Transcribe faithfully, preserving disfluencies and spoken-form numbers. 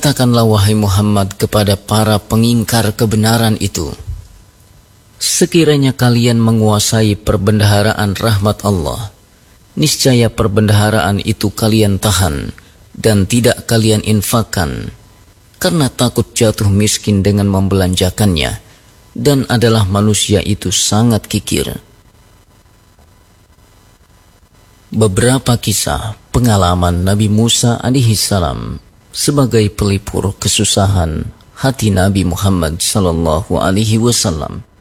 Katakanlah wahai Muhammad kepada para pengingkar kebenaran itu, sekiranya kalian menguasai perbendaharaan rahmat Allah, niscaya perbendaharaan itu kalian tahan dan tidak kalian infakkan, karena takut jatuh miskin dengan membelanjakannya, dan adalah manusia itu sangat kikir. Beberapa kisah pengalaman Nabi Musa alaihi salam sebagai pelipur kesusahan hati Nabi Muhammad sallallahu alaihi wasallam.